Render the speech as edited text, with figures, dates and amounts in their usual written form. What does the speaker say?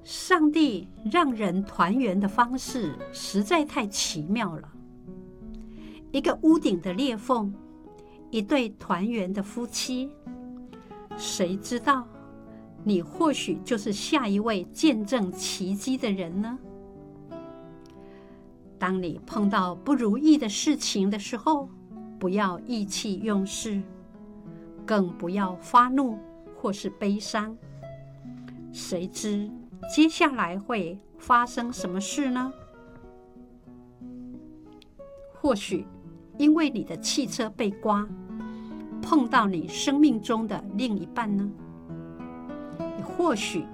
上帝让人团圆的方式实在太奇妙了。一个屋顶的裂缝，一对团圆的夫妻，谁知道你或许就是下一位见证奇迹的人呢？当你碰到不如意的事情的时候，不要意气用事，更不要发怒或是悲伤。谁知接下来会发生什么事呢？或许因为你的汽车被刮，碰到你生命中的另一半呢？或许